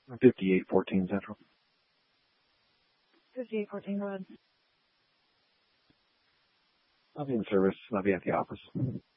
5814 Central. 5814, go ahead. I'll be in service. I'll be at the office.